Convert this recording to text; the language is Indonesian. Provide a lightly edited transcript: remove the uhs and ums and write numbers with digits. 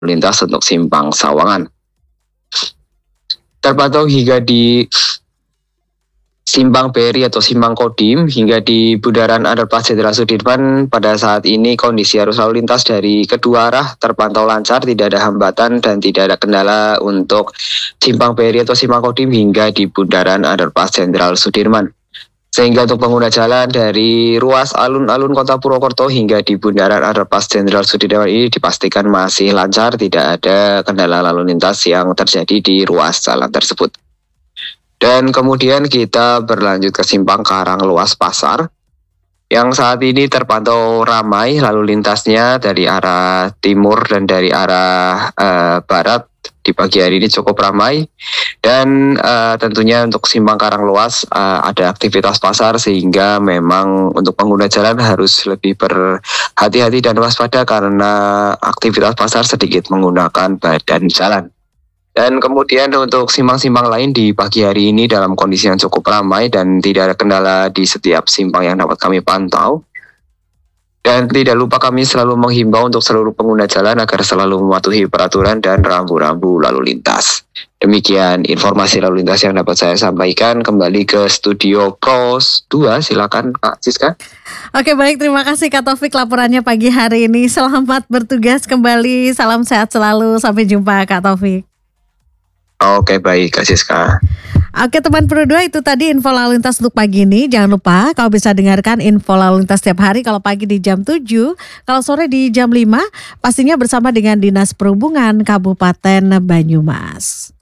lintas untuk simpang Sawangan. Terpantau hingga di Simpang Peri atau Simpang Kodim hingga di bundaran Underpass Jenderal Sudirman pada saat ini kondisi arus lalu lintas dari kedua arah terpantau lancar, tidak ada hambatan dan tidak ada kendala untuk Simpang Peri atau Simpang Kodim hingga di bundaran Underpass Jenderal Sudirman. Sehingga untuk pengguna jalan dari ruas alun-alun Kota Purwokerto hingga di bundaran Underpass Jenderal Sudirman ini dipastikan masih lancar, tidak ada kendala lalu lintas yang terjadi di ruas jalan tersebut. Dan kemudian kita berlanjut ke Simpang Karang Luas Pasar yang saat ini terpantau ramai lalu lintasnya dari arah timur dan dari arah barat. Di pagi hari ini cukup ramai dan tentunya untuk Simpang Karang Luas ada aktivitas pasar sehingga memang untuk pengguna jalan harus lebih berhati-hati dan waspada karena aktivitas pasar sedikit menggunakan badan jalan. Dan kemudian untuk simpang-simpang lain di pagi hari ini dalam kondisi yang cukup ramai dan tidak ada kendala di setiap simpang yang dapat kami pantau. Dan tidak lupa kami selalu menghimbau untuk seluruh pengguna jalan agar selalu mematuhi peraturan dan rambu-rambu lalu lintas. Demikian informasi lalu lintas yang dapat saya sampaikan. Kembali ke studio Pros 2, silakan Kak Siska. Oke, baik, terima kasih Kak Taufik laporannya pagi hari ini. Selamat bertugas kembali, salam sehat selalu, sampai jumpa Kak Taufik. Oke, baik Kak Siska. Oke teman Pro 2, itu tadi info lalu lintas untuk pagi ini. Jangan lupa kau bisa dengarkan info lalu lintas setiap hari. Kalau pagi di jam 7, kalau sore di jam 5, pastinya bersama dengan Dinas Perhubungan Kabupaten Banyumas.